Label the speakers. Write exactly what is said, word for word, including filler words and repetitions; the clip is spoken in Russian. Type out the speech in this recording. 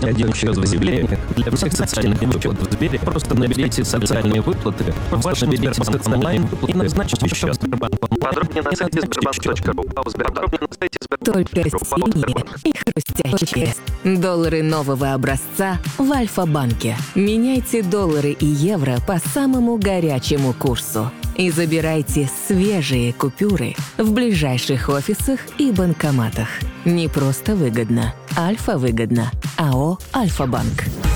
Speaker 1: один счет в заявлениях для всех социальных выплат в Сбере. Просто наберите социальные выплаты, важно берите социальные выплаты и назначите счет Сбербанк. Подробнее на сайте сбербанк точка ру. Подробнее на сайте
Speaker 2: Только синие и хрустящие. Доллары нового образца в Альфа-банке. Меняйте доллары и евро по самому горячему курсу. И забирайте свежие купюры в ближайших офисах и банкоматах. Не просто выгодно. Альфа-выгодно. АО «Альфа-банк».